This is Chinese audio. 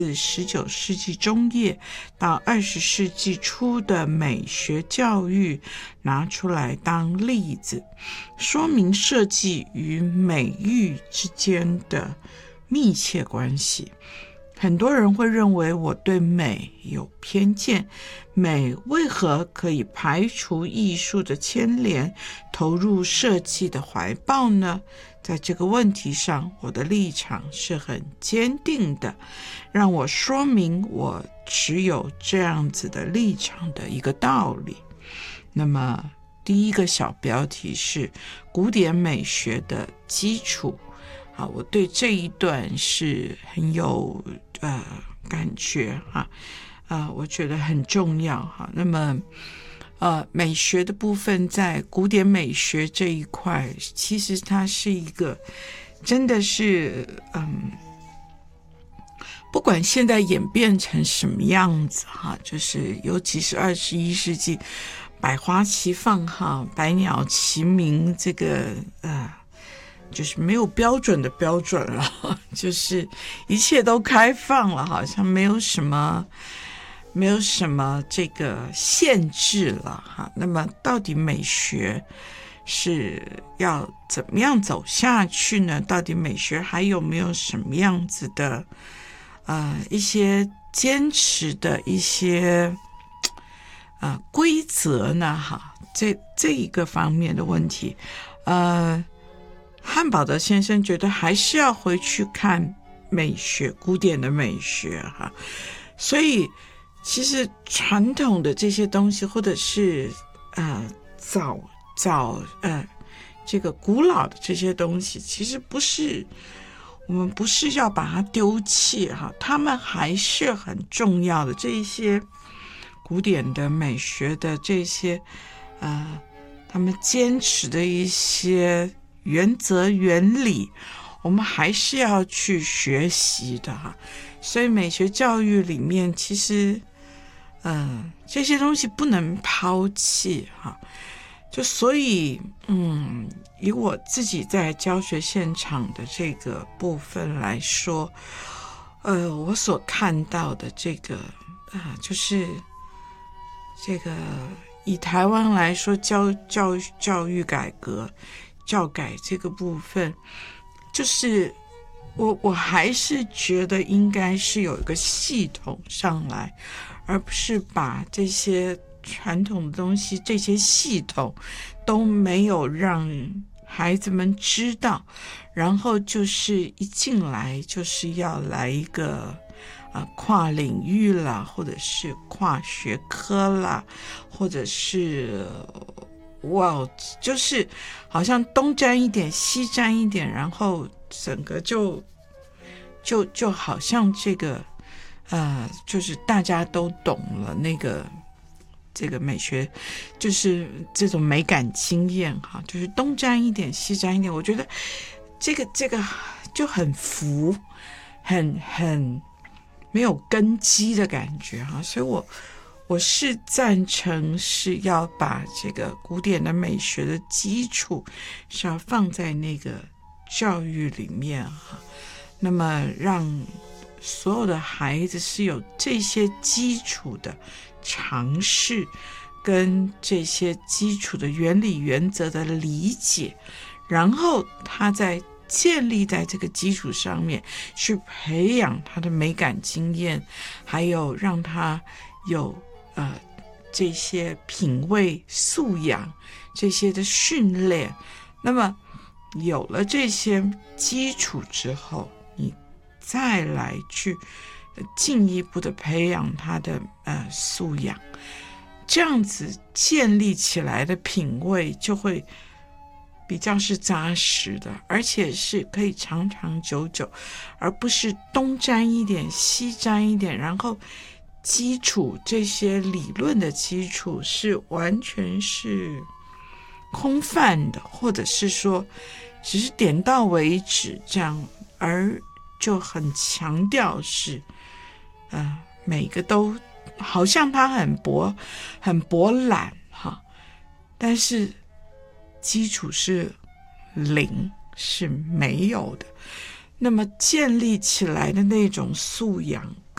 自19世纪中叶到20世纪初的美学教育拿出来当例子，说明设计与美育之间的密切关系。很多人会认为我对美有偏见，美为何可以排除艺术的牵连，投入设计的怀抱呢？在这个问题上，我的立场是很坚定的，让我说明我持有这样子的立场的一个道理。那么第一个小标题是古典美学的基础。我对这一段是很有感觉我觉得很重要那么美学的部分在古典美学这一块，其实它是一个真的是不管现在演变成什么样子就是尤其是21世纪百花齐放百鸟齐鸣，这个就是没有标准的标准了，就是一切都开放了，好像没有什么这个限制了那么到底美学是要怎么样走下去呢？到底美学还有没有什么样子的一些坚持的一些规则呢？这一个方面的问题汉堡德先生觉得还是要回去看美学，古典的美学所以其实传统的这些东西，或者是这个古老的这些东西，其实我们不是要把它丢弃他们还是很重要的。这一些古典的美学的这些他们坚持的一些原则原理，我们还是要去学习的所以美学教育里面其实这些东西不能抛弃就所以以我自己在教学现场的这个部分来说我所看到的这个就是这个以台湾来说教育改革教改这个部分，就是我还是觉得应该是有一个系统上来，而不是把这些传统的东西这些系统都没有让孩子们知道，然后就是一进来就是要来一个跨领域啦，或者是跨学科啦，或者是就是好像东沾一点西沾一点，然后整个就好像这个就是大家都懂了这个美学，就是这种美感经验就是东沾一点西沾一点，我觉得这个就很浮，很没有根基的感觉所以我是赞成是要把这个古典的美学的基础是要放在那个教育里面那么让所有的孩子是有这些基础的尝试跟这些基础的原理原则的理解，然后他在建立在这个基础上面去培养他的美感经验，还有让他有这些品味素养这些的训练。那么有了这些基础之后，你再来去进一步的培养他的素养，这样子建立起来的品味就会比较是扎实的，而且是可以长长久久，而不是东沾一点西沾一点，然后基础这些理论的基础是完全是空泛的，或者是说只是点到为止这样，而就很强调是每个都好像他很博览但是基础是零，是没有的。那么建立起来的那种素养